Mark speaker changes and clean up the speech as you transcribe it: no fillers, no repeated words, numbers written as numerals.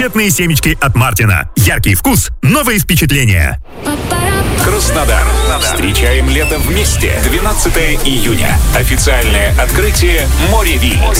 Speaker 1: Конфетные семечки от Мартина. Яркий вкус, новые впечатления.
Speaker 2: Краснодар. Встречаем лето вместе. 12 июня. Официальное открытие «Моревиль».